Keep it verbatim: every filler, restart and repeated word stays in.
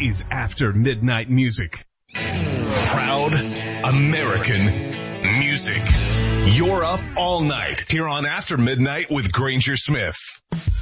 is After Midnight Music. Proud American music. You're up all night here on After Midnight with Granger Smith.